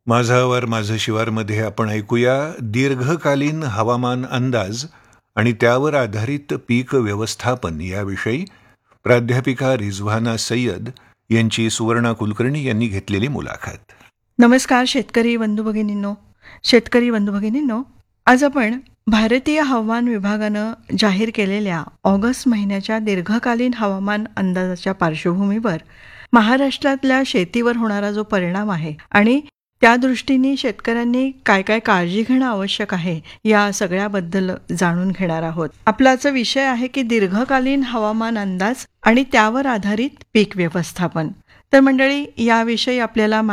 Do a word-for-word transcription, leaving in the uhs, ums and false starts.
माझा आवार माझं शिवारमध्ये आपण ऐकूया दीर्घकालीन हवामान अंदाज आणि त्यावर आधारित पीक व्यवस्थापन याविषयी प्राध्यापिका रिझवाना सय्यद यांची सुवर्णा कुलकर्णी यांनी घेतलेली मुलाखत. नमस्कार शेतकरी बंधू भगिनींनो. शेतकरी बंधू भगिनींनो, आज आपण भारतीय हवामान विभागानं जाहीर केलेल्या ऑगस्ट महिन्याच्या दीर्घकालीन हवामान अंदाजाच्या पार्श्वभूमीवर महाराष्ट्रातल्या शेतीवर होणारा जो परिणाम आहे आणि त्या दृष्टीने शेतकऱ्यांनी काय काय काळजी घेणं आवश्यक आहे या सगळ्याबद्दल जाणून घेणार आहोत. आपला आजचा विषय आहे की दीर्घकालीन हवामान अंदाज आणि त्यावर आधारित पीक व्यवस्थापन. तर मंडळी, याविषयी आपल्याला